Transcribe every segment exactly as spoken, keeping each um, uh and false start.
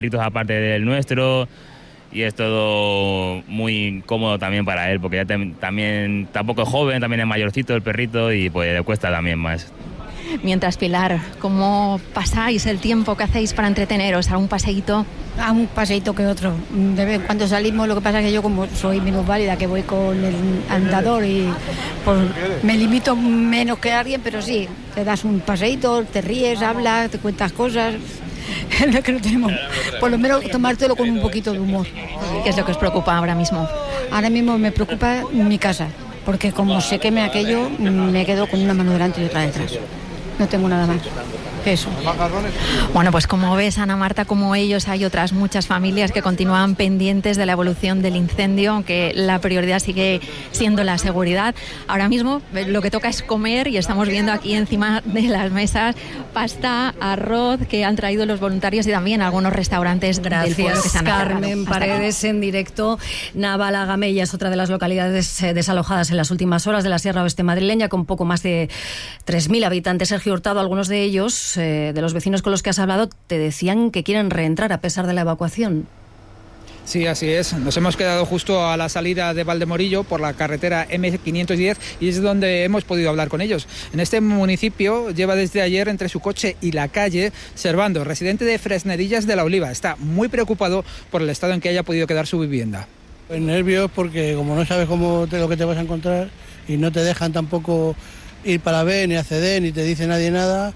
aparte del nuestro, y es todo muy cómodo también para él, porque ya te, también tampoco es joven, también es mayorcito el perrito y pues le cuesta también más. Mientras, Pilar, ¿cómo pasáis el tiempo que hacéis para entreteneros? ¿Algún paseíto? A un paseíto que otro. De vez en cuando salimos, lo que pasa es que yo, como soy minusválida, que voy con el andador, y pues me limito menos que alguien, pero sí, te das un paseíto, te ríes, hablas, te cuentas cosas. Es lo que no tenemos. Por lo menos tomártelo con un poquito de humor. ¿Qué es lo que os preocupa ahora mismo? Ahora mismo me preocupa mi casa, porque como se queme aquello, me quedo con una mano delante y otra detrás. No tengo nada más. Eso. Bueno, pues como ves, Ana Marta, como ellos, hay otras muchas familias que continúan pendientes de la evolución del incendio, aunque la prioridad sigue siendo la seguridad. Ahora mismo lo que toca es comer, y estamos viendo aquí encima de las mesas pasta, arroz que han traído los voluntarios y también algunos restaurantes. Gracias, del pueblo que se han Carmen Paredes, en directo. Navalagamella es otra de las localidades desalojadas en las últimas horas de la Sierra Oeste madrileña, con poco más de tres mil habitantes. Sergio Hurtado, algunos de ellos, de los vecinos con los que has hablado, te decían que quieren reentrar a pesar de la evacuación. Sí, así es. Nos hemos quedado justo a la salida de Valdemorillo por la carretera eme quinientos diez y es donde hemos podido hablar con ellos. En este municipio lleva desde ayer entre su coche y la calle Servando, residente de Fresnedillas de la Oliva. Está muy preocupado por el estado en que haya podido quedar su vivienda. Pues nervios, porque como no sabes cómo te, lo que te vas a encontrar, y no te dejan tampoco ir para ver, ni acceder, ni te dice nadie nada.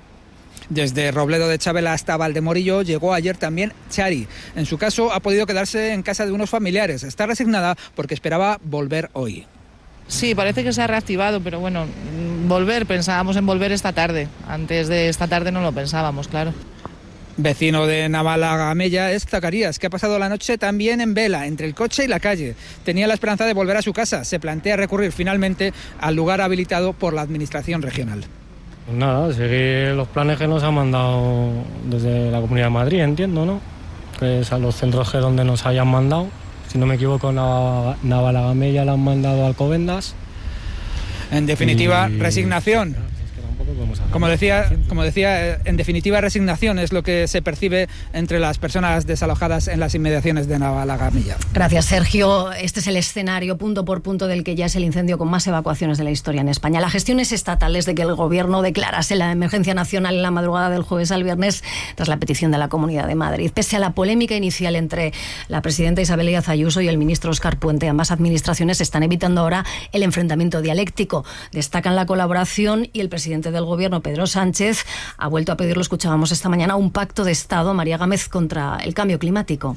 Desde Robledo de Chabela hasta Valdemorillo llegó ayer también Chari. En su caso ha podido quedarse en casa de unos familiares. Está resignada porque esperaba volver hoy. Sí, parece que se ha reactivado, pero bueno, volver, pensábamos en volver esta tarde. Antes de esta tarde no lo pensábamos, claro. Vecino de Navalagamella es Zacarías, que ha pasado la noche también en vela, entre el coche y la calle. Tenía la esperanza de volver a su casa. Se plantea recurrir finalmente al lugar habilitado por la Administración regional. Pues nada, seguir los planes que nos han mandado desde la Comunidad de Madrid, entiendo, ¿no? Que es a los centros G donde nos hayan mandado. Si no me equivoco, Navalagamella la han mandado a Alcobendas. En definitiva, y... resignación. Como decía, como decía, en definitiva, resignación es lo que se percibe entre las personas desalojadas en las inmediaciones de Navalagamella. Gracias, Sergio. Este es el escenario punto por punto del que ya es el incendio con más evacuaciones de la historia en España. La gestión es estatal desde que el Gobierno declarase la emergencia nacional en la madrugada del jueves al viernes tras la petición de la Comunidad de Madrid. Pese a la polémica inicial entre la presidenta Isabel Díaz Ayuso y el ministro Óscar Puente, ambas administraciones están evitando ahora el enfrentamiento dialéctico. Destacan la colaboración y el presidente del Gobierno, Pedro Sánchez, ha vuelto a pedir, lo escuchábamos esta mañana, un pacto de Estado, María Gámez, contra el cambio climático.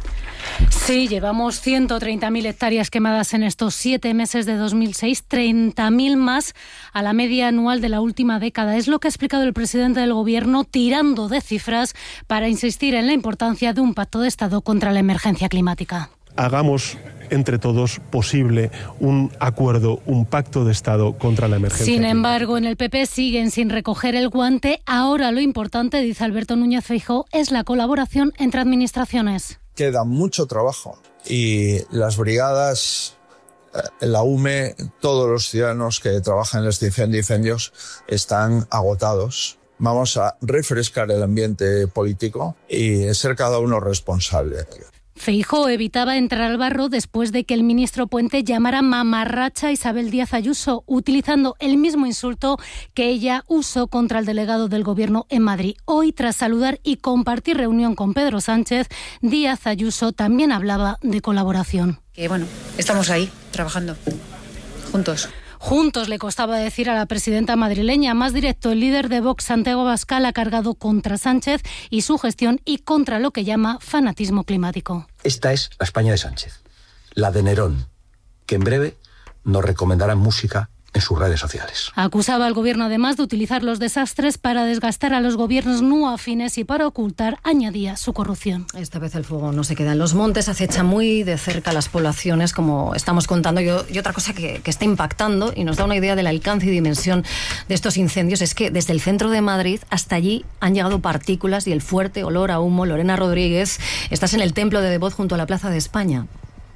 Sí, llevamos ciento treinta mil hectáreas quemadas en estos siete meses de dos mil seis, treinta mil más a la media anual de la última década. Es lo que ha explicado el presidente del Gobierno, tirando de cifras para insistir en la importancia de un pacto de Estado contra la emergencia climática. Hagamos entre todos posible un acuerdo, un pacto de Estado contra la emergencia. Sin embargo, en el P P siguen sin recoger el guante. Ahora lo importante, dice Alberto Núñez Feijóo, es la colaboración entre administraciones. Queda mucho trabajo y las brigadas, la U M E, todos los ciudadanos que trabajan en la extinción de incendios están agotados. Vamos a refrescar el ambiente político y ser cada uno responsable. Feijóo evitaba entrar al barro después de que el ministro Puente llamara mamarracha a Isabel Díaz Ayuso, utilizando el mismo insulto que ella usó contra el delegado del Gobierno en Madrid. Hoy, tras saludar y compartir reunión con Pedro Sánchez, Díaz Ayuso también hablaba de colaboración. Que bueno, estamos ahí, trabajando, juntos. Juntos, le costaba decir a la presidenta madrileña. Más directo, el líder de Vox, Santiago Abascal, ha cargado contra Sánchez y su gestión y contra lo que llama fanatismo climático. Esta es la España de Sánchez, la de Nerón, que en breve nos recomendará música en sus redes sociales. Acusaba al Gobierno además de utilizar los desastres para desgastar a los gobiernos no afines y para ocultar, añadía, su corrupción. Esta vez el fuego no se queda en los montes, acecha muy de cerca las poblaciones, como estamos contando. Y, y otra cosa que, que está impactando y nos da una idea del alcance y dimensión de estos incendios es que desde el centro de Madrid hasta allí han llegado partículas y el fuerte olor a humo. Lorena Rodríguez, estás en el Templo de Devoz junto a la Plaza de España.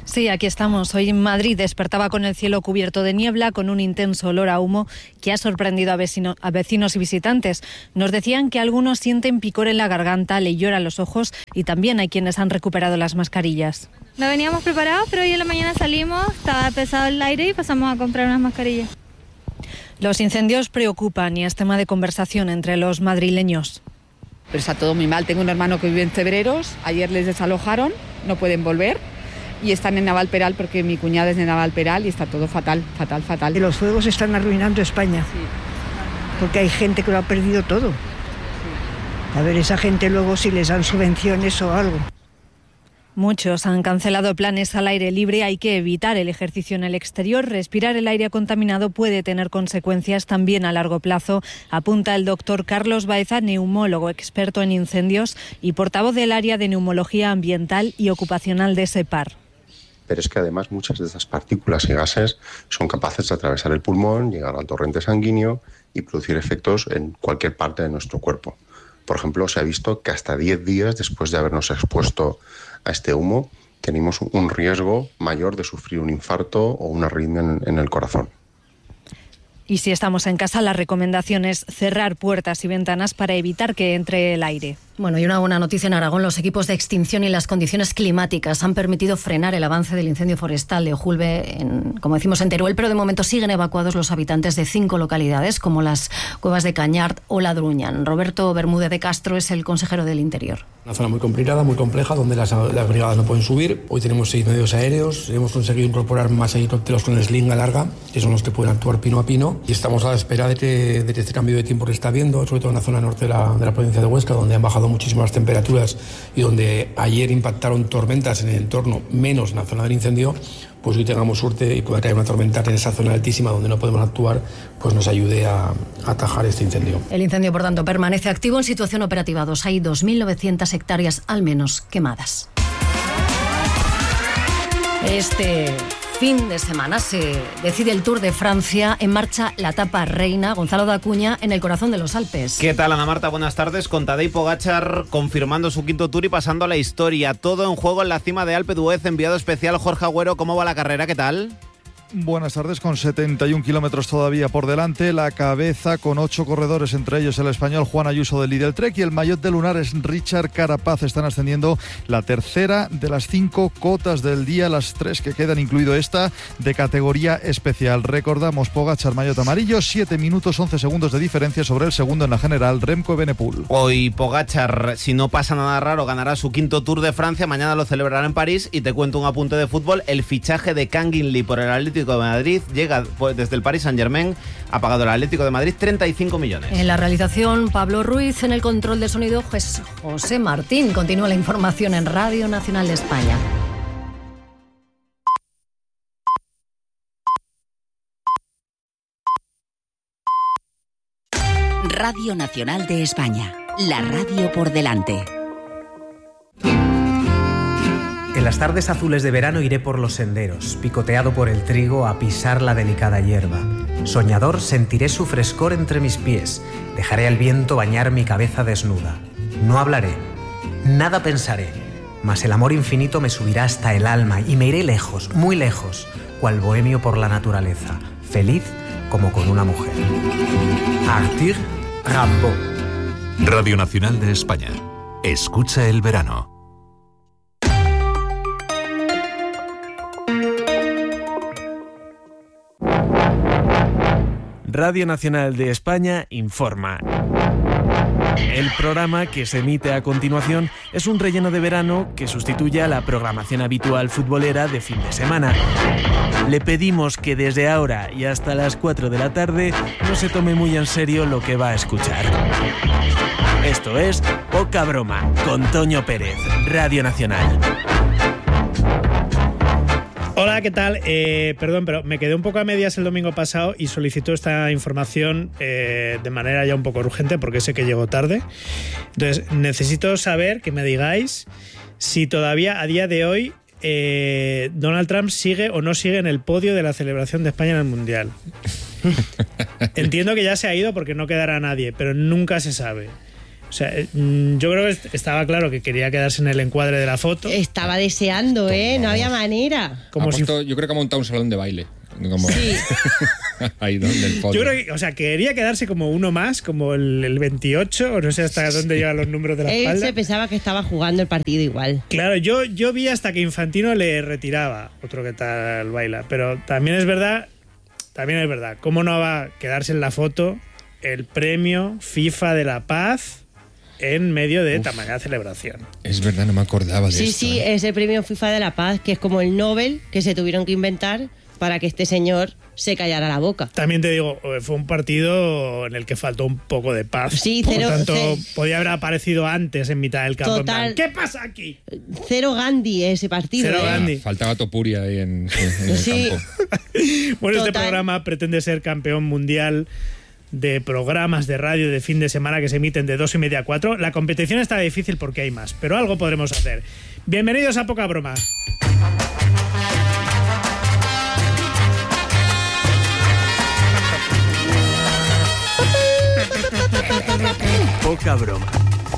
Sí, aquí estamos. Hoy en Madrid despertaba con el cielo cubierto de niebla, con un intenso olor a humo que ha sorprendido a, vecino, a vecinos y visitantes. Nos decían que algunos sienten picor en la garganta, le lloran los ojos y también hay quienes han recuperado las mascarillas. No veníamos preparados, pero hoy en la mañana salimos, estaba pesado el aire y pasamos a comprar unas mascarillas. Los incendios preocupan y es tema de conversación entre los madrileños. Pero está todo muy mal. Tengo un hermano que vive en Cebreros, ayer les desalojaron, no pueden volver. Y están en Navalperal porque mi cuñada es de Navalperal y está todo fatal, fatal, fatal. Y los fuegos están arruinando España, sí. Porque hay gente que lo ha perdido todo. Sí. A ver, esa gente luego si les dan subvenciones o algo. Muchos han cancelado planes al aire libre, hay que evitar el ejercicio en el exterior. Respirar el aire contaminado puede tener consecuencias también a largo plazo, apunta el doctor Carlos Baeza, neumólogo experto en incendios y portavoz del área de neumología ambiental y ocupacional de SEPAR. Pero es que además muchas de esas partículas y gases son capaces de atravesar el pulmón, llegar al torrente sanguíneo y producir efectos en cualquier parte de nuestro cuerpo. Por ejemplo, se ha visto que hasta diez días después de habernos expuesto a este humo, tenemos un riesgo mayor de sufrir un infarto o una arritmia en, en el corazón. Y si estamos en casa, la recomendación es cerrar puertas y ventanas para evitar que entre el aire. Bueno, y una buena noticia en Aragón. Los equipos de extinción y las condiciones climáticas han permitido frenar el avance del incendio forestal de Ojulbe, en, como decimos, en Teruel, pero de momento siguen evacuados los habitantes de cinco localidades, como las cuevas de Cañart o La Druñan. Roberto Bermúdez de Castro es el consejero del Interior. Una zona muy complicada, muy compleja, donde las, las brigadas no pueden subir. Hoy tenemos seis medios aéreos, hemos conseguido incorporar más helicópteros con slinga larga, que son los que pueden actuar pino a pino, y estamos a la espera de, que, de este cambio de tiempo que está habiendo, sobre todo en la zona norte de la, de la provincia de Huesca, donde han bajado muchísimo las temperaturas y donde ayer impactaron tormentas en el entorno, menos en la zona del incendio. Pues hoy tengamos suerte y pueda caer una tormenta en esa zona altísima donde no podemos actuar, pues nos ayude a, a atajar este incendio. El incendio, por tanto, permanece activo en situación operativa dos. Hay dos mil novecientas hectáreas al menos quemadas. Este fin de semana se decide el Tour de Francia, en marcha la etapa reina. Gonzalo de Acuña en el corazón de los Alpes. ¿Qué tal, Ana Marta? Buenas tardes. Con Tadej Pogačar confirmando su quinto Tour y pasando a la historia. Todo en juego en la cima de Alpe d'Huez. Enviado especial Jorge Agüero. ¿Cómo va la carrera? ¿Qué tal? Buenas tardes, con setenta y un kilómetros todavía por delante, la cabeza con ocho corredores, entre ellos el español Juan Ayuso del Lidl Trek y el maillot de lunares Richard Carapaz. Están ascendiendo la tercera de las cinco cotas del día, las tres que quedan, incluido esta de categoría especial. Recordamos, Pogačar maillot amarillo, siete minutos once segundos de diferencia sobre el segundo en la general, Remco Evenepoel. Hoy Pogačar, si no pasa nada raro, ganará su quinto Tour de Francia, mañana lo celebrará en París. Y te cuento un apunte de fútbol: el fichaje de Kangin Lee por el Atlético de Madrid llega pues, desde el Paris Saint-Germain. Ha pagado el Atlético de Madrid treinta y cinco millones. En la realización, Pablo Ruiz. En el control de sonido, José Martín. Continúa la información en Radio Nacional de España. Radio Nacional de España. La radio por delante. En las tardes azules de verano iré por los senderos, picoteado por el trigo a pisar la delicada hierba. Soñador, sentiré su frescor entre mis pies, dejaré al viento bañar mi cabeza desnuda. No hablaré, nada pensaré, mas el amor infinito me subirá hasta el alma y me iré lejos, muy lejos, cual bohemio por la naturaleza, feliz como con una mujer. Arthur Rimbaud. Radio Nacional de España. Escucha el verano. Radio Nacional de España informa. El programa que se emite a continuación es un relleno de verano que sustituye a la programación habitual futbolera de fin de semana. Le pedimos que desde ahora y hasta las cuatro de la tarde no se tome muy en serio lo que va a escuchar. Esto es Poca Broma, con Toño Pérez, Radio Nacional. Hola, ¿qué tal? Eh, perdón, pero me quedé un poco a medias el domingo pasado y solicito esta información eh, de manera ya un poco urgente porque sé que llego tarde. Entonces, necesito saber, que me digáis si todavía a día de hoy eh, Donald Trump sigue o no sigue en el podio de la celebración de España en el Mundial. Entiendo que ya se ha ido porque no quedará nadie, pero nunca se sabe. O sea, yo creo que estaba claro que quería quedarse en el encuadre de la foto. Estaba deseando, ¿eh? No había manera. Como si... puesto, yo creo que ha montado un salón de baile. Como... Sí. Ahí donde el fondo. Yo creo que, o sea, quería quedarse como uno más, como el, el veintiocho, o no sé hasta dónde llegan los números de la Él espalda. se pensaba que estaba jugando el partido igual. Claro, yo, yo vi hasta que Infantino le retiraba otro que tal baila. Pero también es verdad, también es verdad, ¿cómo no va a quedarse en la foto el premio FIFA de la Paz en medio de tamaña celebración? Es verdad, no me acordaba de sí, esto. Sí, sí, ¿eh? es el premio FIFA de la Paz, que es como el Nobel que se tuvieron que inventar para que este señor se callara la boca. También te digo, fue un partido en el que faltó un poco de paz. Sí, Por cero, tanto, cero, podía haber aparecido antes en mitad del campo. Total, en plan, ¿qué pasa aquí? Cero Gandhi ese partido. Cero ¿eh? Gandhi. Faltaba Topuria ahí en, en el sí. campo. Bueno, Total. Este programa pretende ser campeón mundial de programas de radio de fin de semana que se emiten de dos y media a cuatro. La competición está difícil porque hay más, pero algo podremos hacer. Bienvenidos a Poca Broma. Poca broma.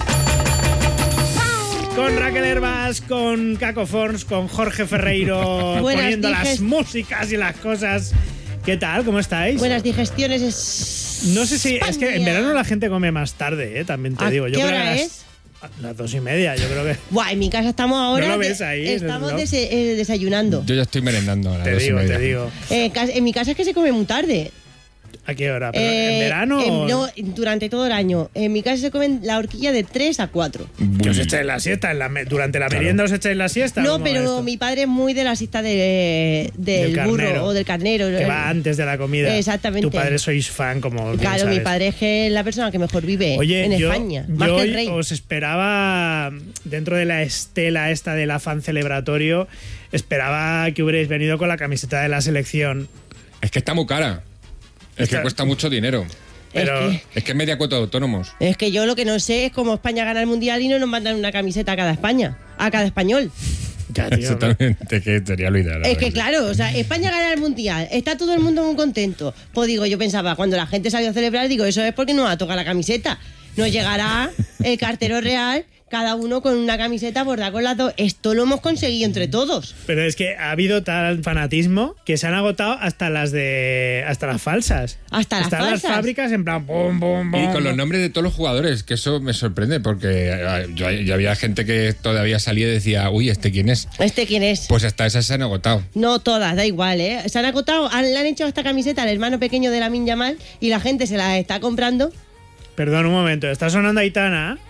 Con Raquel Herbas, con Caco Forns, con Jorge Ferreiro, Buenas poniendo diges- las músicas y las cosas. ¿Qué tal? ¿Cómo estáis? Buenas digestiones es... No sé si... Es que en verano la gente come más tarde, ¿eh? También te ¿A digo. Yo qué creo hora que las- es? Las dos y media, yo creo que... Buah, en mi casa estamos ahora... ¿No lo ves de- ahí en el Estamos reloj? dese- eh, desayunando. Yo ya estoy merendando a las Te dos y digo, media. te digo. Eh, en casa- en mi casa es que se come muy tarde. ¿A qué hora? ¿Pero Eh, ¿En verano? en- o- no, durante todo el año. En mi casa se comen la horquilla de tres a cuatro. ¿Que os echáis la siesta? ¿En la me- ¿Durante la Claro. merienda os echáis la siesta? No, ¿Cómo va pero esto? mi padre es muy de la siesta de, del, Del burro carnero. o del carnero. Que va antes de la comida. Exactamente. Tu padre sois fan, como bien Claro, mi sabes. padre es que es la persona que mejor vive Oye, en yo, España. yo Más que el hoy rey. os esperaba, dentro de la estela esta del afán celebratorio, esperaba que hubierais venido con la camiseta de la selección. Es que está muy cara. Es Está- que cuesta mucho dinero. Pero Es Es que es media cuota de autónomos. Es que yo lo que no sé es cómo España gana el mundial y no nos mandan una camiseta a cada España, a cada español. ya, tío, Exactamente, que sería lo ideal. la Es que verdad. claro, o sea, España gana el mundial, está todo el mundo muy contento. Pues digo, yo pensaba, cuando la gente salió a celebrar, digo, eso es porque no va a tocar la camiseta. Nos llegará el cartero real, cada uno con una camiseta bordada con las dos. Esto lo hemos conseguido entre todos. pero es que ha habido tal fanatismo que se han agotado hasta las de hasta las falsas. Hasta las Están falsas. las fábricas en plan bom, bom, bom. Y con los nombres de todos los jugadores, que eso me sorprende, porque eh, yo, yo había gente que todavía salía y decía, uy, ¿este quién es? ¿Este quién es? Pues hasta esas se han agotado. No todas, da igual, ¿eh? Se han acotado, han- le han hecho esta camiseta al hermano pequeño de Lamine Yamal y la gente se la está comprando. Perdón un momento, está sonando Aitana.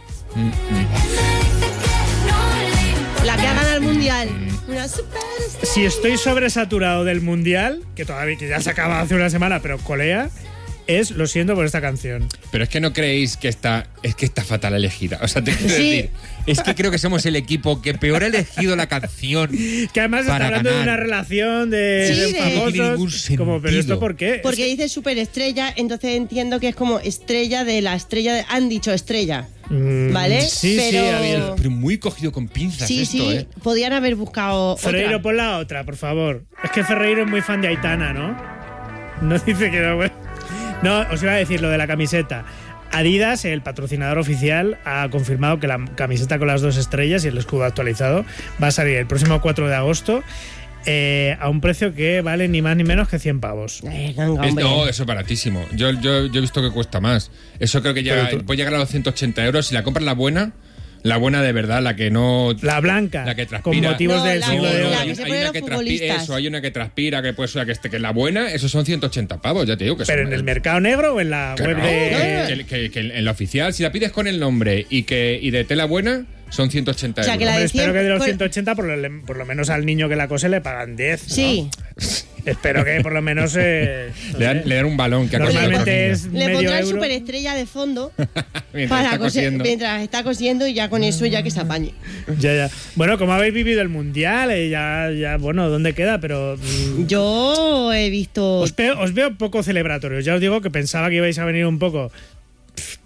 La que ha ganado el mundial. Una superestrella. Si estoy sobresaturado del mundial, que todavía que ya se acaba hace una semana, pero colea, es lo siento por esta canción. Pero es que no creéis que está, es que está fatal elegida. O sea, te quiero Sí. decir, es que creo que somos el equipo que peor ha elegido la canción. Que además está para hablando de ganar. una relación de, Sí, de de- No tiene ningún famosos. Como, pero sentido. esto por qué? Porque Es dice superestrella, entonces entiendo que es como estrella de la estrella. de- han dicho estrella. que- Mm, ¿Vale? Sí, sí, Pero- había. Pero muy cogido con pinzas Sí, esto, sí, ¿eh? podían haber buscado Ferreiro, otra. pon la otra, por favor. Es que Ferreiro es muy fan de Aitana, ¿no? No dice que no. bueno. No, os iba a decir lo de la camiseta. Adidas, el patrocinador oficial, ha confirmado que la camiseta con las dos estrellas y el escudo actualizado va a salir el próximo cuatro de agosto eh, a un precio que vale ni más ni menos que cien pavos. Eh, ganga, Es- hombre. no, eso es baratísimo. Yo, yo, yo he visto que cuesta más. Eso creo que llega, Pero tú- puede llegar a los ciento ochenta euros. Si la compras la buena, la buena de verdad, la que no... La blanca, La que con transpira. motivos No, del la- siglo de la oro. que hay, se hay ponen una los que transpira, futbolistas. eso, hay una que transpira, que pues que, esté- que la buena, esos son ciento ochenta pavos, ya te digo que Pero son- en el mercado negro o en la que web no, de. que, que- que en la oficial, si la pides con el nombre y que y de tela buena, son ciento ochenta O sea, euros. que la Hombre, de espero cien que de los por- ciento ochenta por lo, por lo menos al niño que la cose le pagan diez. ¿no? Sí. Espero que por lo menos. Eh, no le, dan, sé. le dan un balón que ha cosido Normalmente otro niño. es Le medio pondrán euro. superestrella de fondo Mientras para está cose- cosiendo. mientras está cosiendo y ya con eso ya que se apañe. Ya, ya. Bueno, como habéis vivido el mundial, eh, ya, ya, bueno, ¿dónde queda? Pero. mm, Yo he visto. os, veo, os veo poco celebratorios. Ya os digo que pensaba que ibais a venir un poco pf,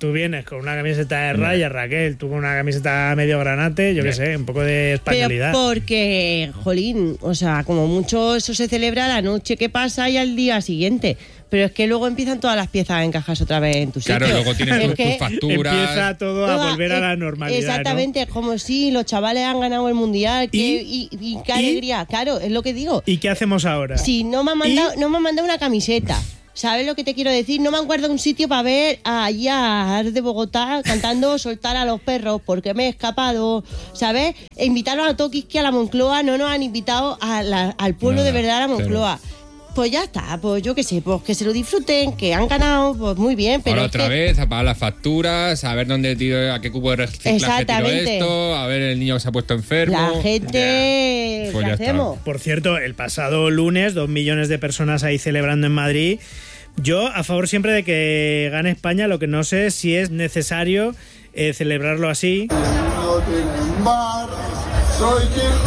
tú vienes con una camiseta de rayas, Raquel, tú con una camiseta medio granate, yo qué sé, un poco de españolidad. Pero porque, jolín, o sea, como mucho eso se celebra la noche que pasa y al día siguiente. Pero es que luego empiezan todas las piezas a encajarse otra vez en tu sitio. Claro, luego tienes tus, que tus facturas. Empieza todo a volver a la normalidad. Exactamente, ¿no? es como si los chavales han ganado el mundial. Que, y, y, y qué alegría, claro, es lo que digo. ¿Y qué hacemos ahora? Sí, no me han mandado, no me han mandado una camiseta. ¿Sabes lo que te quiero decir? No me han guardado un sitio para ver allí a Ar de Bogotá cantando Soltar a los perros porque me he escapado, ¿sabes? E invitaron a Tokiski a la Moncloa, no nos han invitado a la, al pueblo Nada, de verdad a la Moncloa. Pero... Pues ya está, pues yo qué sé, pues que se lo disfruten, que han ganado, pues muy bien. Pero ahora otra que... vez, a pagar las facturas, a ver dónde tiro, a qué cubo de reciclaje tiro esto, a ver el niño que se ha puesto enfermo. La gente, pues ¿qué hacemos? Por cierto, el pasado lunes, dos millones de personas ahí celebrando en Madrid. Yo a favor siempre de que gane España, lo que no sé si es necesario eh, celebrarlo así. No tienen mar, soy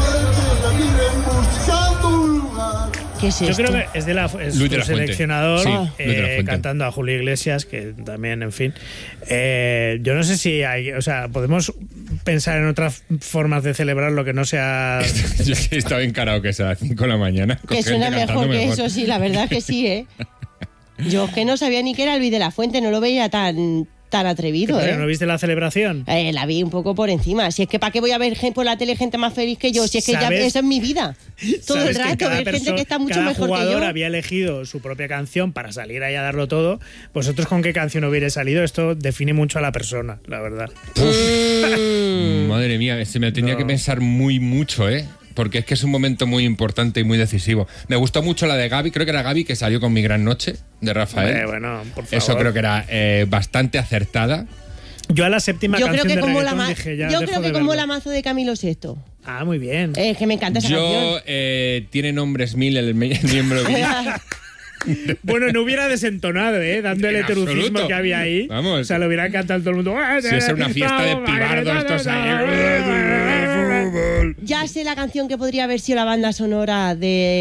¿Qué es Yo esto? creo que es de la es Luis de la seleccionador sí, eh, Luis de la Fuente. cantando a Julio Iglesias, que también, en fin. Eh, yo no sé si hay, o sea, podemos pensar en otras formas de celebrar lo que no sea. Yo he estado encarado que sea a las cinco de la mañana. Que suena mejor que eso, sí, la verdad que sí, ¿eh? Yo que no sabía ni que era Luis de la Fuente, no lo veía tan tan atrevido, ¿eh? ¿No viste la celebración? Eh, la vi un poco por encima. Si es que ¿para qué voy a ver gente por la tele gente más feliz que yo? Si es que ya eso es mi vida. Todo el rato, ver persona, gente que está mucho cada mejor que yo. Cada jugador había elegido su propia canción para salir ahí a darlo todo. ¿Vosotros con qué canción hubiera salido? Esto define mucho a la persona, la verdad. Uf. Madre mía, se me tenía no. que pensar muy mucho, ¿eh? Porque es que es un momento muy importante y muy decisivo. Me gustó mucho la de Gaby, creo que era Gaby que salió con Mi Gran Noche, de Rafael. Eh, bueno, por favor. Eso creo que era eh, bastante acertada. Yo a la séptima yo canción creo que de como reggaetón la dije ya Yo dejo creo que de como verlo. la mazo de Camilo sexto. Ah, muy bien. Es eh, que me encanta esa yo, canción. Eh, tiene nombres mil el, me- el miembro de Bueno, no hubiera desentonado, ¿eh? Dando el En heterocismo absoluto. que había ahí. Vamos. O sea, lo hubiera cantado todo el mundo. Si es una fiesta de pibardos estos ahí. Ya sé la canción que podría haber sido la banda sonora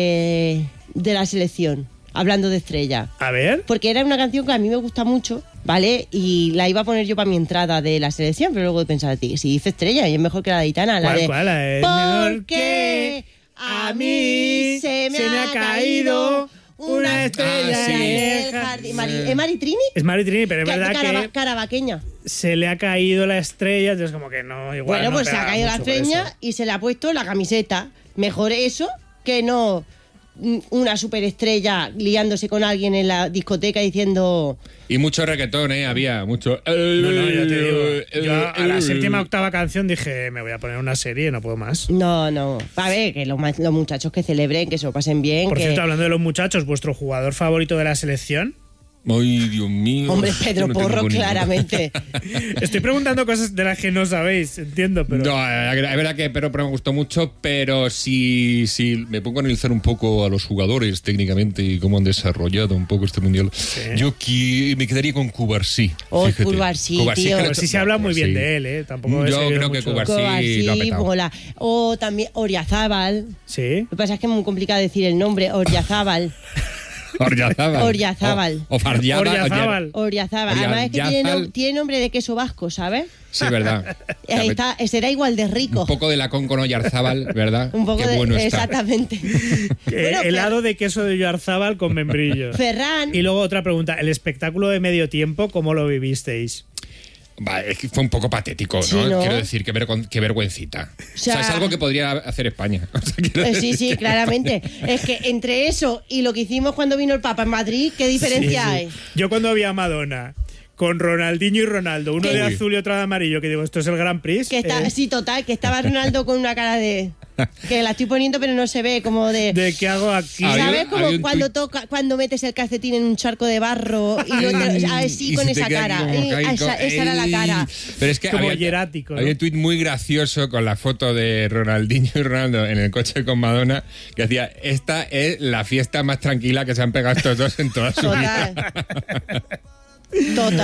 de, de la selección, hablando de Estrella. A ver. Porque era una canción que a mí me gusta mucho, ¿vale? Y la iba a poner yo para mi entrada de la selección, pero luego he pensado, tío, si dice Estrella, y es mejor que la de Aitana. La ¿Cuál, de, cuál? La de, porque a mí se me, se me ha caído una estrella Ah, sí. en el jardín. Mari, ¿Es Mari Trini? Es Mari Trini, pero es Ca- verdad caraba- que Caravaqueña. se le ha caído la estrella, entonces como que no, igual Bueno, no pues se ha pega caído la mucho por estrella eso. y se le ha puesto la camiseta. Mejor eso que no mm, una superestrella liándose con alguien en la discoteca diciendo... Y mucho reggaetón, ¿eh? Había mucho... No, no, ya te digo. Yo a, a la séptima octava canción dije, me voy a poner una serie, no puedo más. No, no. A ver, que los, ma- los muchachos que celebren, que se lo pasen bien. Por que... cierto, hablando de los muchachos, ¿vuestro jugador favorito de la selección? Ay, Dios mío. Hombre, Pedro Yo no tengo Porro, ninguno. claramente. Estoy preguntando cosas de las que no sabéis, entiendo, pero... No, es verdad que Pedro Porro me gustó mucho, pero si, si me pongo a analizar un poco a los jugadores técnicamente y cómo han desarrollado un poco este mundial, yo qui- me quedaría con Cubarsí. Oh, fíjate. Cubarsí, Cubarsí, tío. que Pero lo- sí se habla muy bien Cubarsí. de él, ¿eh? Tampoco he Yo seguido creo que mucho. Cubarsí Cobarsí, lo ha petado. mola. O también Oriazábal. Sí. Lo que pasa es que es muy complicado decir el nombre. Oriazábal. Oryazábal. Oriazábal. O, o Fardiada. Oryazábal. Oriazábal. Además es que tiene, Oriazábal. nom- tiene nombre de queso vasco, ¿sabes? Sí, verdad. Ahí está, será igual de rico. Un poco de la con con Oyarzábal, ¿verdad? Un poco Qué de... bueno está. Exactamente. Eh, Bueno, helado de queso de Yarzábal con membrillo. Ferran. Y luego otra pregunta, ¿el espectáculo de medio tiempo cómo lo vivisteis? Va, es que fue un poco patético, ¿no? Sí, ¿no? Quiero decir, qué, vergon- qué vergüencita. O sea, sea, es algo que podría hacer España. O sea, quiero Eh, sí, sí, decir. claramente. Es que entre eso y lo que hicimos cuando vino el Papa en Madrid, ¿qué diferencia Sí, sí. hay? Yo cuando vi a Madonna con Ronaldinho y Ronaldo, uno ¿Qué? de Uy. azul y otro de amarillo, que digo, esto es el Grand Prix. Que está, eh, sí, total, que estaba Ronaldo con una cara de... Que la estoy poniendo pero no se ve, como de... ¿De qué hago aquí? Había- ¿Sabes? Como había un cuando tuit- toca, cuando metes el calcetín en un charco de barro y lo te- así Y con se te esa queda cara. aquí como Eh, caico. esa, esa era la Ey. cara. Pero es que Como había, hierático, ¿no? había un tuit muy gracioso con la foto de Ronaldinho y Ronaldo en el coche con Madonna que decía, esta es la fiesta más tranquila que se han pegado estos dos en toda su vida. Total. Total.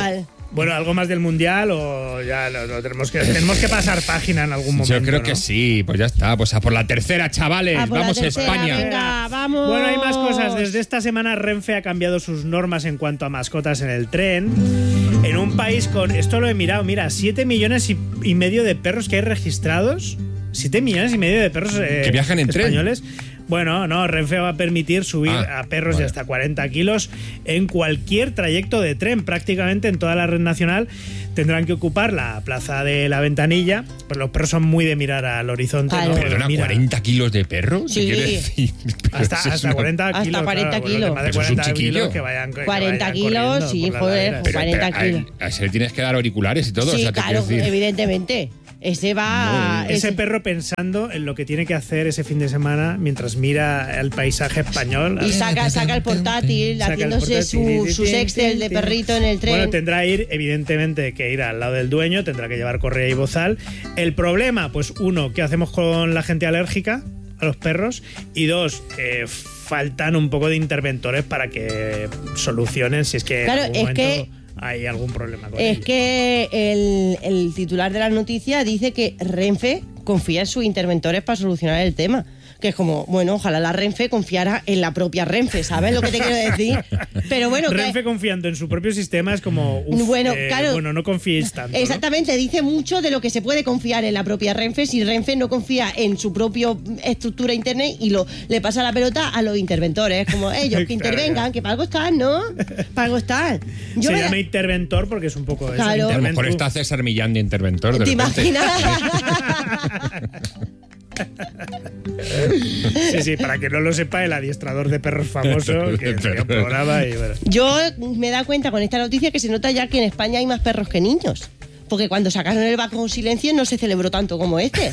Bueno, algo más del Mundial o ya lo, lo tenemos que tenemos que pasar página en algún momento. Yo creo ¿no? que sí, pues ya está, pues a por la tercera, chavales, A por la vamos a tercera, España. Venga, vamos. Bueno, hay más cosas. Desde esta semana Renfe ha cambiado sus normas en cuanto a mascotas en el tren. En un país con, esto lo he mirado, mira, siete millones y, y medio de perros que hay registrados. siete millones y medio de perros eh, que viajan en españoles. tren. Bueno, no, Renfe va a permitir subir Ah, a perros vale. de hasta cuarenta kilos en cualquier trayecto de tren. Prácticamente en toda la red nacional tendrán que ocupar la plaza de la Ventanilla. Pues los perros son muy de mirar al horizonte. Claro. ¿no? ¿Perdona, Mira, cuarenta kilos de perro? Sí. ¿Qué quiere decir? Hasta, Eso es hasta una- cuarenta Hasta kilos. cuarenta claro, kilos. Más de Eso es un cuarenta chiquillo. kilos que vayan, que cuarenta vayan kilos, corriendo sí, por las joder, laderas. Pero, cuarenta pero, a- kilos. A, ese le tienes que dar auriculares y todo. Sí, o sea, te claro, quiero decir. evidentemente. Ese va... Ese ese- perro pensando en lo que tiene que hacer ese fin de semana mientras mira el paisaje español. Y saca, saca el portátil, Saca el haciéndose portátil. su, sus Excel de perrito en el tren. Bueno, tendrá ir, evidentemente, que ir al lado del dueño, tendrá que llevar correa y bozal. El problema, pues uno, ¿qué hacemos con la gente alérgica a los perros? Y dos, eh, faltan un poco de interventores para que solucionen si es que Claro, en algún es momento que- hay algún problema con Es ello. que el, el titular de la noticia dice que Renfe confía en sus interventores para solucionar el tema. Que es como, bueno, ojalá la Renfe confiara en la propia Renfe, ¿sabes lo que te quiero decir? Pero bueno, que- Renfe confiando en su propio sistema es como, uf, Bueno, eh, claro. bueno, no confíes tanto. ¿no? exactamente, dice mucho de lo que se puede confiar en la propia Renfe si Renfe no confía en su propia estructura interna y lo le pasa la pelota a los interventores, como ellos, que Claro, intervengan, claro. que para algo están, ¿no? Para algo están. Yo Se me- llama interventor porque es un poco eso, Claro. A lo mejor interventor. está César Millán de interventor. De ¿Te repente. imaginas? Sí, sí, para que no lo sepa, el adiestrador de perros famoso que tenía un programa y bueno. Yo me he dado cuenta con esta noticia que se nota ya que en España hay más perros que niños. Porque cuando sacaron el vagón silencio no se celebró tanto como este.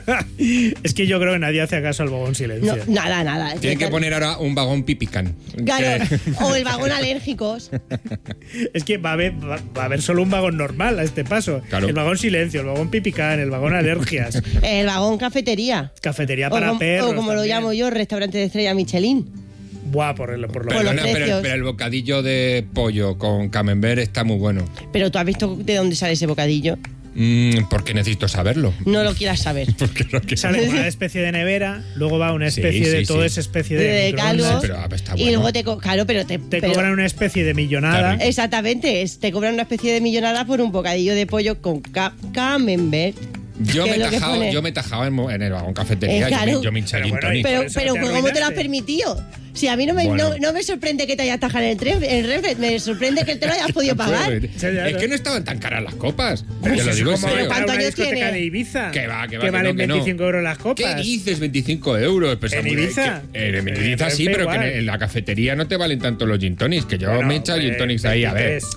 Es que yo creo que nadie hace caso al vagón No, silencio. nada, nada. Tienen que poner ahora un vagón pipicán. Claro, Que- o el vagón alérgicos. Es que va a, haber, va, va a haber solo un vagón normal a este paso. Claro. El vagón silencio, el vagón pipicán, el vagón alergias, El vagón cafetería. cafetería O para como, perros. o como lo también. llamo yo, restaurante de estrella Michelin. Buah, por, el, por lo Por los Perdona, pero, precios. pero el bocadillo de pollo con camembert está muy bueno. Pero tú has visto de dónde sale ese bocadillo. Mm, porque necesito saberlo. No lo quieras saber. Porque lo que Sale con una especie de nevera, luego va una especie Sí, de sí, toda sí. esa especie de, De microondas. caldo. pero, ah, está Y bueno. luego te... co- Claro, pero te... Te pero- cobran una especie de millonada. Claro. Exactamente, es- te cobran una especie de millonada por un bocadillo de pollo con ca- camembert. Yo que me, es he lo que tajado, pone. yo me he tajado en, en el vagón cafetería. Eh, yo claro. me- Yo me hinché Pero gin bueno, tonic. y- Pero, por eso pero te ¿cómo te lo has arruinaste. permitido? Si a mí no me, Bueno. no, no me sorprende que te hayas tajado en el tren, en Renfe, me sorprende que te lo hayas podido pagar. Es que no estaban tan caras las copas. Pero Te si lo es digo en como serio. para ¿Cuántos una años discoteca tiene? de Ibiza. Que va, que va, Que que valen no, que no. veinticinco euros las copas. ¿Qué dices? veinticinco euros. Pues, ¿En hombre, Ibiza? que- en En Ibiza sí, Renfe pero que igual. en la cafetería no te valen tanto los gin tonics. Que yo Bueno, me he echado eh, gin tonics ahí, a ver. veintitrés.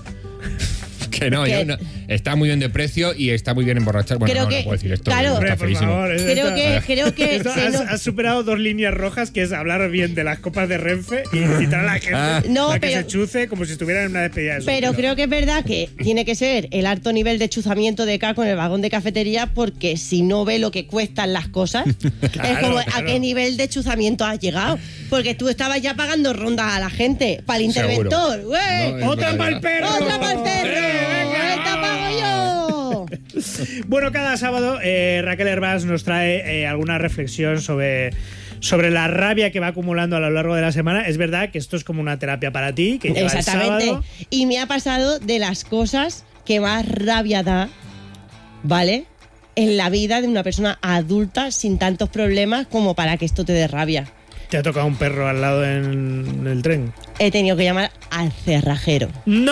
Que no, Que- yo no- está muy bien de precio y está muy bien emborrachar. Bueno, Creo no, que- no puedo decir esto. claro. está Hombre, por feísimo. favor, es Creo esto- que, creo que Esto se has, no- has superado dos líneas rojas, que es hablar bien de las copas de Renfe y incitar a la gente Ah. No, a que pero- se chuce como si estuvieran en una despedida de Pero soltero. creo que es verdad que tiene que ser el alto nivel de chuzamiento de caco en el vagón de cafetería, porque si no ve lo que cuestan las cosas, es Claro, como claro. a qué nivel de chuzamiento has llegado. Porque tú estabas ya pagando rondas a la gente para el Seguro. interventor. ¡Güey! No, es ¡Otra verdad. pa'l perro! ¡Otra para el perro! ¡Esta pago yo! Bueno, cada sábado eh, Raquel Hervás nos trae eh, alguna reflexión sobre, sobre la rabia que va acumulando a lo largo de la semana. Es verdad que esto es como una terapia para ti, que llega el Exactamente. sábado. Y me ha pasado de las cosas que más rabia da, ¿vale? En la vida de una persona adulta sin tantos problemas como para que esto te dé rabia. Te ha tocado un perro al lado en el tren. He tenido que llamar al cerrajero. ¡No!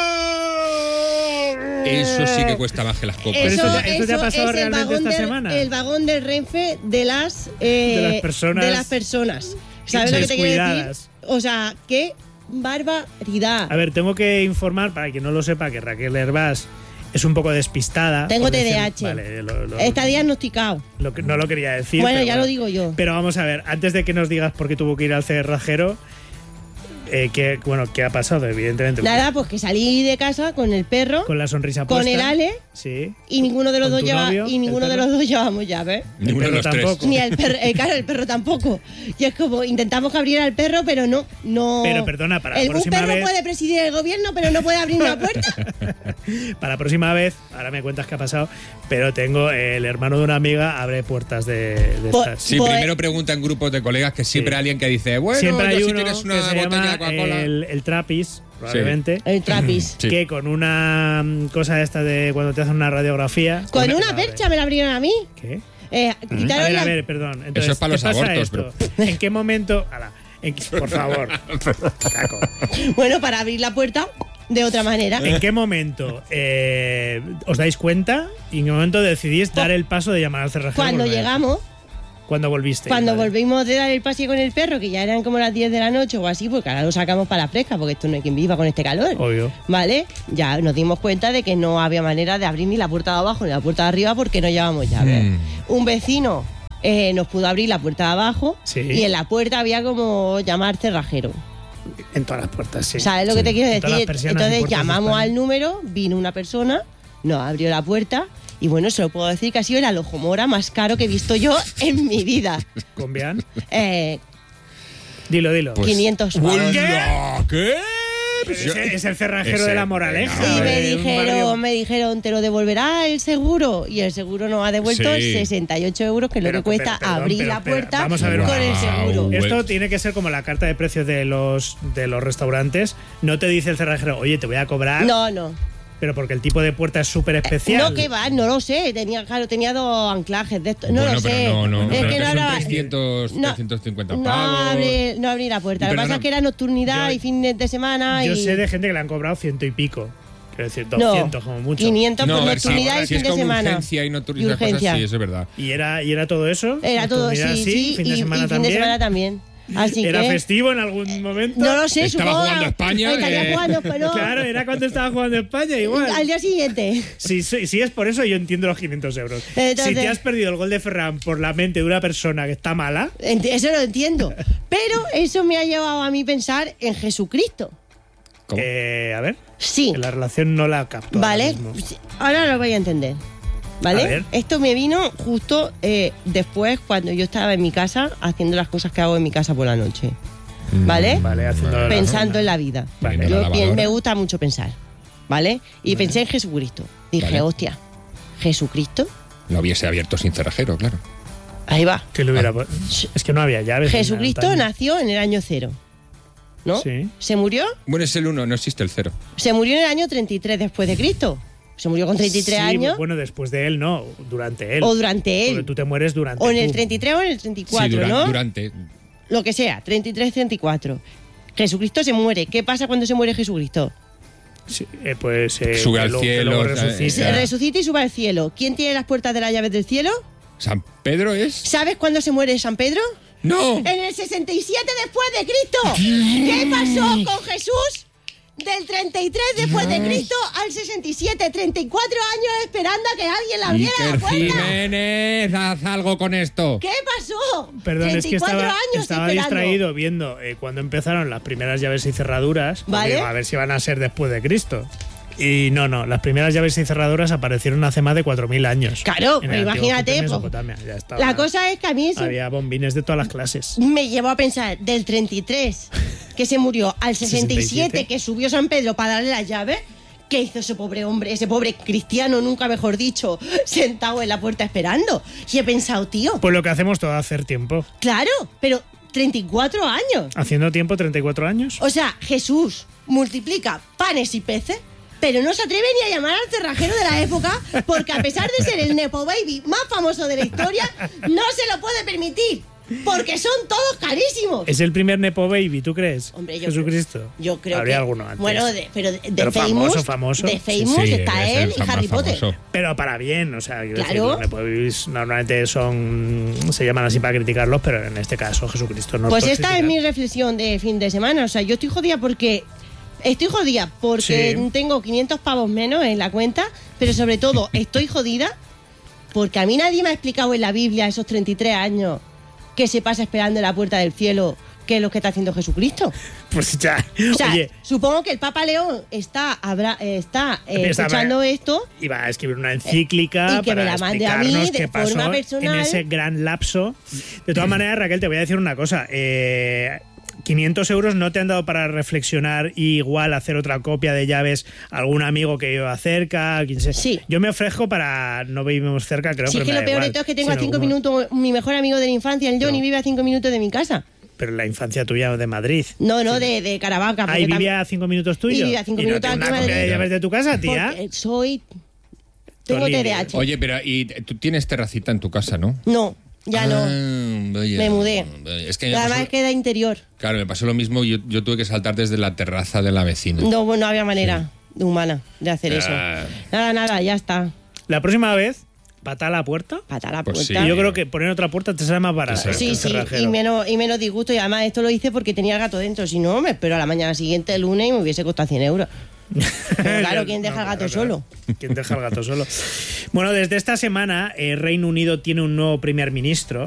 Eso sí que cuesta más que las copas. Pero esto te- esto te ha eso pasado es el realmente vagón esta del- semana. El vagón del Renfe de las, eh, De las personas- de las personas. ¿Sabes lo que te quiero decir? descuidadas. O sea, qué barbaridad. A ver, tengo que informar, para quien no lo sepa, que Raquel Hervás es un poco despistada. Tengo por T D decir- A H. Vale, lo- lo- Está diagnosticado. lo que- no lo quería decir. Bueno, pero ya lo digo yo. Pero vamos a ver, antes de que nos digas por qué tuvo que ir al cerrajero, Eh, ¿qué, bueno, ¿qué ha pasado? Evidentemente. Nada, pues que salí de casa con el perro, con la sonrisa puesta. con el Ale, sí. y ninguno de los ¿Con dos tu lleva, novio, y ninguno el de perro? los dos llevamos llave. Ninguno de los tres. tampoco. Ni el perro, eh, claro, el perro tampoco. Y es como, intentamos que abriera el perro, pero no, no. Pero perdona, para la el, un próxima perro vez- puede presidir el gobierno, pero no puede abrir una puerta. Para la próxima vez, ahora me cuentas qué ha pasado, pero tengo eh, el hermano de una amiga abre puertas de, de Pues- estas. Sí, primero pregunta en grupos de colegas que siempre hay alguien que dice, bueno, Siempre hay yo si uno tienes una que se botella llama de Coca-Cola. el, el trapis, probablemente. El trapis. Sí. Que con una mm, cosa esta de cuando te hacen una radiografía. Con una abre. percha me la abrieron a mí. ¿Qué? Eh, A quitaron ver, la- a ver, perdón. Entonces, Eso es para los ¿qué pasa abortos, esto? ¿En qué momento? Ala, en- por favor. Caco. Bueno, para abrir la puerta de otra manera. ¿En qué momento eh, os dais cuenta y en qué momento decidís dar el paso de llamar al cerrajero? Cuando por medio? llegamos, Cuando volviste. cuando volvimos de dar el paseo con el perro, que ya eran como las diez de la noche o así, porque ahora lo sacamos para la fresca, porque esto no hay quien viva con este calor. Obvio. ¿Vale? Ya nos dimos cuenta de que no había manera de abrir ni la puerta de abajo ni la puerta de arriba porque no llevamos llave. Mm. Un vecino eh, nos pudo abrir la puerta de abajo Sí. y en la puerta había como llamar cerrajero. En todas las puertas, sí. ¿Sabes lo que te quiero En todas las decir? persianas y Entonces puertas de llamamos España. al número, vino una persona, nos abrió la puerta y bueno, se lo puedo decir que ha sido el alojomora más caro que he visto yo en mi vida. ¿Convian? Eh, Dilo, dilo. Pues- quinientos pavos. ¡Hola! ¿Qué? Pero Pues yo- ese es el cerrajero ese- de la Moraleja. Y me de un barrio. dijeron, me dijeron, te lo devolverá el seguro. Y el seguro nos ha devuelto Sí. sesenta y ocho euros, que es lo Pero, que cuesta pero, perdón, abrir pero, la pero, puerta vamos a ver con una el cosa. seguro. Esto tiene que ser como la carta de precios de los de los restaurantes. No te dice el cerrajero, oye, te voy a cobrar. No, no. Pero porque el tipo de puerta es súper especial. No, que va, no lo sé. Tenía, claro, tenía dos anclajes de esto. No Bueno, lo sé. pero no, no, es no, que no son hablaba- trescientos, no, trescientos cincuenta No pavos. abre, no abrí la puerta. Y Lo que perdona, pasa es que era nocturnidad yo- y fines de semana. Yo y sé de gente que le han cobrado ciento y pico. Quiero decir, No, doscientos como mucho. quinientos No, por a ver, si, nocturnidad y si fin es de como semana. urgencia y no Y turismo, cosas, urgencia. sí, eso es verdad. ¿Y era, ¿Y era todo eso? Era todo, Nocturnidad, sí, sí. fin de y, semana y fin también. de semana también. Así ¿Era que, festivo en algún momento? No lo sé, Estaba supongo. jugando España, Estaría eh. jugando, pero Claro, era cuando estaba jugando España, igual. al día siguiente. Si, si, si es por eso, yo entiendo los quinientos euros. Entonces- si te has perdido el gol de Ferran por la mente de una persona que está mala, Ent- Eso lo entiendo. Pero eso me ha llevado a mí pensar en Jesucristo. ¿Cómo? eh, a ver, Sí. la relación no la capto. ahora ¿Vale? mismo. Ahora lo voy a entender. A ¿Vale? ver. Esto me vino justo eh, después cuando yo estaba en mi casa haciendo las cosas que hago en mi casa por la noche. ¿Vale? Vale, haciendo la- Pensando en la vida. Vale. Yo La pi- lavadora. me gusta mucho pensar. ¿Vale? Y pensé en Jesucristo. Dije, Vale. hostia, ¿Jesucristo? No hubiese abierto sin cerrajero, claro. Ahí va. Que le hubiera pu- Es que no había llaves. ni Jesucristo nada, tan- nació en el año cero. ¿no? Sí. ¿Se murió? Bueno, es el uno, no existe el cero. Se murió en el año treinta y tres después de Cristo. Se murió con treinta y tres Sí, años. Bueno, después de él, no, durante él. O durante él. Porque tú te mueres durante O en el tú. treinta y tres o en el treinta y cuatro, sí, dura- ¿no? durante. Lo que sea, treinta y tres, treinta y cuatro. Jesucristo se muere. ¿Qué pasa cuando se muere Jesucristo? Sí, eh, pues eh, Sube que al lo- que cielo, luego eh, resucita. Se resucita y sube al cielo. ¿Quién tiene las puertas de las llaves del cielo? ¿San Pedro es? ¿Sabes cuándo se muere San Pedro? ¡No! En el sesenta y siete después de Cristo. ¿Qué pasó con Jesús? Del treinta y tres después de Cristo al sesenta y siete, treinta y cuatro años esperando a que alguien le abriera la Iker puerta. Jiménez, haz algo con esto. ¿Qué pasó? Perdón, es que treinta y cuatro estaba, años estaba esperando. distraído viendo eh, cuando empezaron las primeras llaves y cerraduras. porque Vale. digo, a ver si van a ser después de Cristo. Y no, no, las primeras llaves y cerraduras aparecieron hace más de cuatro mil años. Claro, En pues el antiguo imagínate, Egipto y pues, Mesopotamia, ya estaba. La cosa es que a mí eso Había bombines de todas las clases. me llevó a pensar del treinta y tres que se murió al sesenta y siete sesenta y siete. que subió San Pedro para darle las llaves. ¿Qué hizo ese pobre hombre, ese pobre cristiano, nunca mejor dicho, sentado en la puerta esperando? Y he pensado, tío, Pues lo que hacemos todo hacer tiempo. claro, pero treinta y cuatro años. Haciendo tiempo, treinta y cuatro años. O sea, Jesús multiplica panes y peces, pero no se atreve ni a llamar al cerrajero de la época, porque a pesar de ser el Nepo Baby más famoso de la historia, no se lo puede permitir, porque son todos carísimos. Es el primer Nepo Baby, ¿tú crees? Hombre, yo Jesucristo. Yo creo Habría que alguno antes. Bueno, de- pero de, de Pero Famous, famoso, famoso. de Famous Sí, sí, está es él el y más Harry Potter. famoso. Pero para bien, o sea, quiero Claro. decir, los Nepo Babies normalmente son. Se llaman así para criticarlos, pero en este caso Jesucristo no. Pues los esta puedes es mi criticar. reflexión de fin de semana. O sea, yo estoy jodida porque. Estoy jodida porque Sí. tengo quinientos pavos menos en la cuenta, pero sobre todo estoy jodida porque a mí nadie me ha explicado en la Biblia esos treinta y tres años que se pasa esperando en la puerta del cielo que lo que está haciendo Jesucristo. Pues ya. O sea, Oye, supongo que el Papa León está, habrá, está eh, Está- escuchando esto. iba a escribir una encíclica Y que me para la mande a mí explicarnos de qué pasó forma en personal. ese gran lapso. De todas maneras, Raquel, te voy a decir una cosa. Eh, quinientos euros no te han dado para reflexionar y igual hacer otra copia de llaves a algún amigo que viva cerca, quien sea. Sí. Yo me ofrezco para no vivimos cerca, creo Sí, que es que me lo da peor de igual. todo es que tengo Sí, a cinco no, como- minutos, mi mejor amigo de la infancia, el Johnny, vive a cinco minutos de mi casa. Pero la infancia tuya de Madrid. No, no, de, de Caravaca. Ahí porque vivía tam- a cinco minutos tuyo. Y vivía a cinco ¿Y no minutos tiene una aquí en copia de Madrid. llaves de tu casa, tía? Porque soy... Tengo Tolini. T D A H. Oye, pero y tú tienes terracita en tu casa, ¿no? No, ya no. Ah, vaya. Me mudé. Es que me Además pasó, queda interior. claro, me pasó lo mismo. Yo, yo tuve que saltar desde la terraza de la vecina. No, no había manera de humana de hacer eso. Ah. Nada, nada, ya está. La próxima vez, pata a la puerta. Pata a la Pues puerta. Y yo creo que poner otra puerta te sale más barato. Sí, el sí, cerrajero. y menos, y menos disgusto. Y además esto lo hice porque tenía el gato dentro. Si no, me espero a la mañana siguiente, el lunes, y me hubiese costado cien euros. Pero claro, ¿quién deja No, al gato claro, solo? claro. ¿Quién deja al gato solo? Bueno, desde esta semana, eh, Reino Unido tiene un nuevo primer ministro.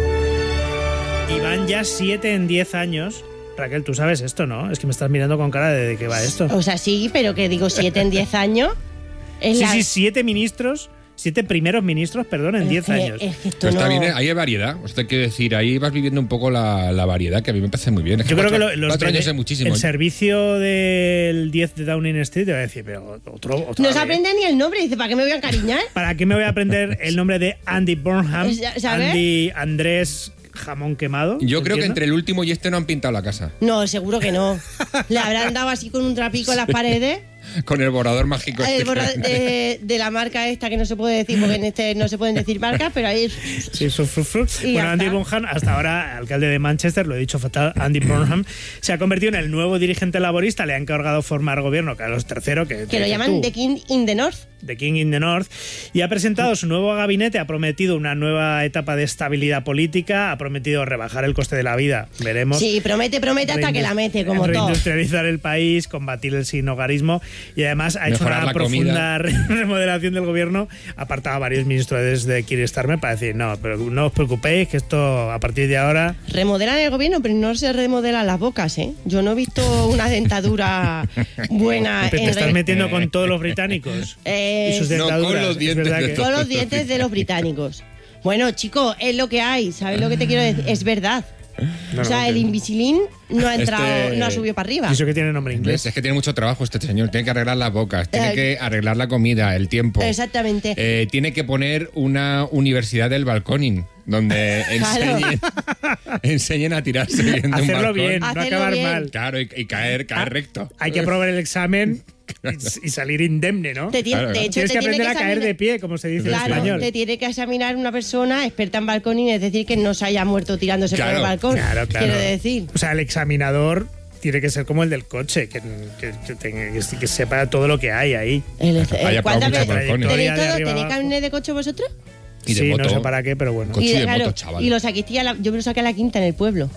Y van ya siete en diez años. Raquel, tú sabes esto, ¿no? Es que me estás mirando con cara de, de qué va esto. O sea, sí, pero que digo siete en diez años. Es Sí, la- sí, siete ministros, siete primeros ministros, perdón, en es diez que- años. es que esto Pero está no- bien, ¿eh? Ahí hay variedad. Usted quiere decir, ahí vas viviendo un poco la, la variedad, que a mí me parece muy bien. Es Yo creo que cuatro, lo- los cuatro de- años es muchísimo. el servicio del diez de Downing Street te va a decir, pero otro, otra No vez. se aprende ni el nombre. Dice, ¿para qué me voy a encariñar? ¿Para qué me voy a aprender el nombre de Andy Burnham? ¿Sabes? Andy Andrés Jamón Quemado. Yo creo que ¿entiendes? entre el último y este no han pintado la casa. No, seguro que no. Le habrán dado así con un trapico en las paredes. Con el borrador mágico. El este. borra- de, de la marca esta que no se puede decir, porque en este no se pueden decir marcas, pero ahí... Sí, su, su, su. Y Bueno, ya Andy está. Burnham, hasta ahora alcalde de Manchester, lo he dicho fatal, Andy Burnham, se ha convertido en el nuevo dirigente laborista, le ha encargado formar gobierno, Carlos tercero, que, Que lo llaman The King in the North. The King in the North, y ha presentado su nuevo gabinete, ha prometido una nueva etapa de estabilidad política, ha prometido rebajar el coste de la vida, veremos. Sí, promete, promete hasta que la mete, como todo. Reindustrializar el país, combatir el sinhogarismo y además ha hecho Mejorar una la profunda re- remodelación del gobierno. Ha apartado a varios ministros de Keir Starmer para decir, no, pero no os preocupéis, que esto a partir de ahora... Remodelan el gobierno, pero no se remodelan las bocas, ¿eh? Yo no he visto una dentadura buena. Te, te en estás re- metiendo con todos los británicos Eh, y sus No, con dentaduras. los Es dientes verdad de que- todos. Con los dientes de los británicos. Bueno, chicos, es lo que hay. ¿Sabes lo que te quiero decir? Es verdad. No, o sea, no, el que- Invisilín no ha entrado, Este- no ha subido para arriba. Y eso que tiene nombre inglés. ¿Ves? Es que tiene mucho trabajo este señor. Tiene que arreglar las bocas, tiene Eh, que arreglar la comida, el tiempo. Exactamente. Eh, tiene que poner una universidad del balconing donde enseñen, enseñen a tirarse bien de un Hacerlo balcón. bien, no Hacerlo acabar bien. mal. Claro, y, y caer, caer recto. Hay que aprobar el examen y, y salir indemne, ¿no? Te tiene- Claro. de hecho, Tienes te que tiene aprender que a caer examinar- de pie, como se dice en Claro, español. te tiene que examinar una persona experta en balconing, es decir, que no se haya muerto tirándose Claro, por el balcón. Claro, claro. Quiero decir. O sea, el examinador tiene que ser como el del coche, que, que, que tenga- que- que sepa todo lo que hay ahí. El, el- Haya ¿cuántas probado muchos veces- balcones. ¿Tenéis, De todo- arriba ¿tenéis abajo. carnet de coche vosotros? Y de sí, moto. no sé para qué, pero bueno. Coche y, de claro, moto, chaval. y lo saqué a la, yo me lo saqué a la quinta en el pueblo.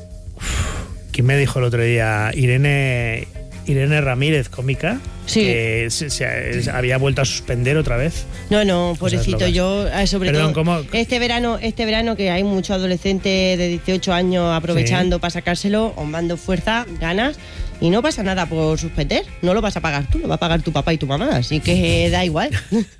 ¿Quién me dijo el otro día? Irene Irene Ramírez, cómica, Sí. que se, se- había vuelto a suspender otra vez. No, no, Cosas pobrecito, locas. yo eh, sobre Perdón, todo ¿cómo? este verano, este verano que hay muchos adolescentes de dieciocho años aprovechando para sacárselo, os mando fuerza, ganas y no pasa nada por suspender, no lo vas a pagar tú, lo va a pagar tu papá y tu mamá, así que da igual.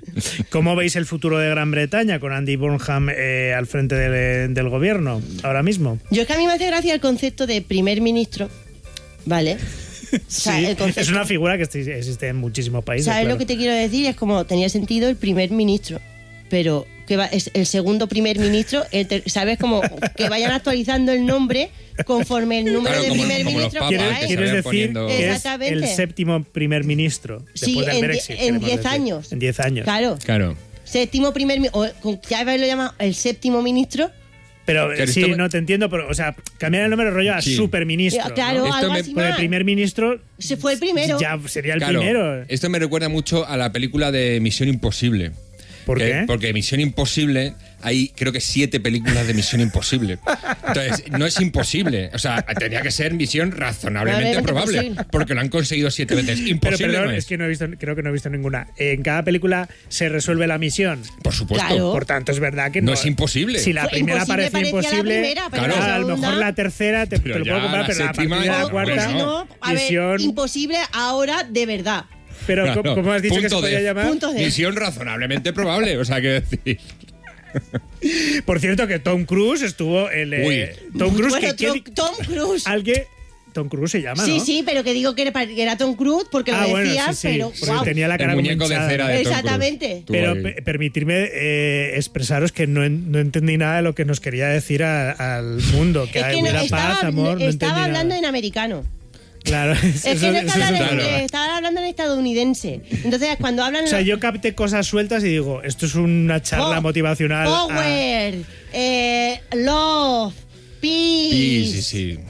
¿Cómo veis el futuro de Gran Bretaña con Andy Burnham eh, al frente del, del gobierno ahora mismo? Yo es que a mí me hace gracia el concepto de primer ministro, ¿vale? O sea, Sí, el concepto- es una figura que existe existe en muchísimos países. ¿Sabes claro. lo que te quiero decir? Es como tenía sentido el primer ministro, pero que va, es el segundo primer ministro, el ter- ¿sabes? Como que vayan actualizando el nombre conforme el número Claro, de como- primer como los ministro papas, que ¿Quieres, que hay. se quieres vayan decir poniendo- que es Exactamente. el séptimo primer ministro Sí, después del en die- Brexit? en queremos diez decir. años. En diez años. Claro, Claro. séptimo primer mi- o con- ya lo llama el séptimo ministro. Pero Que sí, esto me- no te entiendo, pero, o sea, cambiar el nombre rollo a Sí. superministro. Eh, claro, ¿no? algo me- así Por el más. primer ministro Se fue el primero. ya sería el Claro, primero. esto me recuerda mucho a la película de Misión Imposible. ¿Por que, qué? Porque Misión Imposible, hay creo que siete películas de Misión Imposible. Entonces, no es imposible. O sea, tenía que ser misión razonablemente probable. Posible. Porque lo han conseguido siete veces. Imposible. Pero perdón, no es. es que no he visto, creo que no he visto ninguna. En cada película se resuelve la misión. Por supuesto. Claro. Por tanto, es verdad que no. No es imposible. Si la Fue primera imposible, parece imposible, la primera, pero claro, la a lo mejor la tercera te, te lo puedo comprar, la pero a partir de la no, cuarta, pues no. A misión... ver, imposible ahora de verdad. Pero, claro, ¿cómo has dicho que se de, podía llamar? Punto de. Misión razonablemente probable. O sea, que decir... Por cierto, que Tom Cruise estuvo en... Eh, Tom Cruise... Bueno, que, Tom, que, Tom Cruise. Alguien... Tom Cruise se llama, Sí, ¿no? sí, pero que digo que era, que era Tom Cruise porque ah, lo bueno, decías, sí, sí, pero porque wow. tenía la cara el como muñeco hinchada. de cera de Tom Exactamente. Cruise. Pero pe permitirme eh, expresaros que no, en, no entendí nada de lo que nos quería decir a, al mundo, que, es que hubiera no, estaba, paz, amor, no estaba hablando nada. en americano. Claro, es eso, que no eso, estaba, eso en, claro. estaba hablando en estadounidense. Entonces, cuando hablan... O sea, yo capté cosas sueltas y digo, esto es una charla oh, motivacional. Power, a... eh, love, peace. Sí, sí, sí.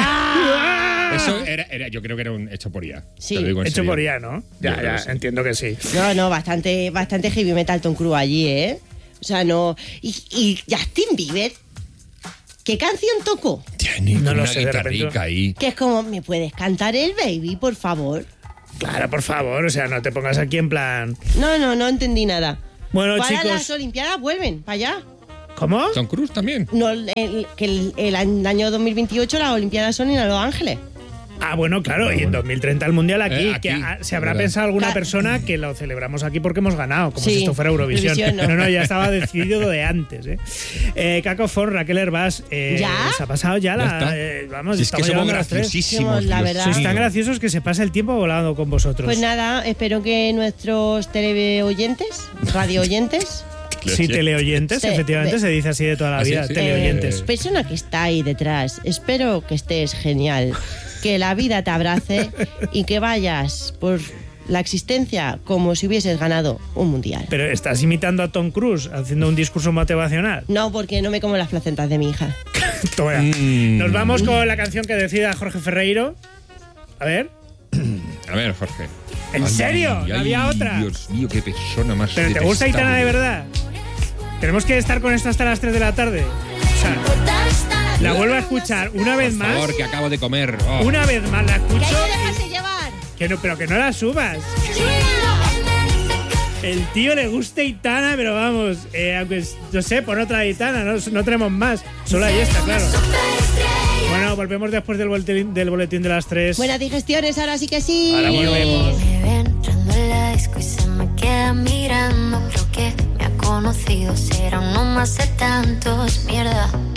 ¡Ah! Eso era, era, yo creo que era un hecho por I A. Sí, Te lo digo en hecho serio. por I A, ¿no? Ya, ya, sí. entiendo que sí. No, no, bastante, bastante heavy metal Tom Cruise allí, ¿eh? O sea, no... Y, y Justin Bieber, ¿qué canción tocó? Tiene No lo una sé, de guitarrica repente. ahí. Que es como, ¿me puedes cantar el Baby, por favor? Claro, por favor, o sea, no te pongas aquí en plan... No, no, no entendí nada. Bueno, Para chicos... las Olimpiadas vuelven, para allá. ¿Cómo? Tom Cruise también. No, el, el- que el, el año dos mil veintiocho las Olimpiadas son en Los Ángeles. Ah, bueno, claro, y en dos mil treinta el Mundial aquí, Eh, aquí, que ah, se habrá verdad. pensado alguna Ca- persona que lo celebramos aquí porque hemos ganado, como Sí, si esto fuera Eurovisión. Eurovisión, no. no. no, ya estaba decidido de antes. ¿eh? Eh, Caco Fon, Raquel Herbás, eh, ¿Ya? se ha pasado ya, Ya la... está. eh, vamos, Si es que estamos somos llegando a las tres. graciosísimos. Somos, la Dios verdad. Sois mío. tan graciosos que se pasa el tiempo volando con vosotros. Pues nada, espero que nuestros teleoyentes, radio oyentes, Sí, teleoyentes, Sí, efectivamente de- se dice así de toda la ¿Ah, sí? vida, Sí. teleoyentes. Eh, persona que está ahí detrás, espero que estés genial, que la vida te abrace y que vayas por la existencia como si hubieses ganado un mundial. Pero estás imitando a Tom Cruise haciendo un discurso motivacional. No, porque no me como las placentas de mi hija. Toma. Mm. Nos vamos con la canción que decida Jorge Ferreiro. A ver. A ver, Jorge. ¿En Ay, serio? ¿No había otra? Dios mío, qué persona más. ¿Pero te gusta detestable. Aitana de verdad? Tenemos que estar con esto hasta las tres de la tarde. O sea, la vuelvo a escuchar una vez Por más. favor, que acabo de comer. Oh. Una vez más la escucho. ¡Que hay que dejarse llevar! Que no, pero que no la subas. El tío le gusta Aitana, pero vamos, eh, aunque, no sé, pon otra Aitana, no, no tenemos más. Solo hay esta, claro. Bueno, volvemos después del boletín, del boletín de las tres. Buenas digestiones, ahora sí que sí. Ahora volvemos. Me ve entrando en la disco y se me queda mirando. Creo que me ha conocido, será uno más de tantos. Mierda.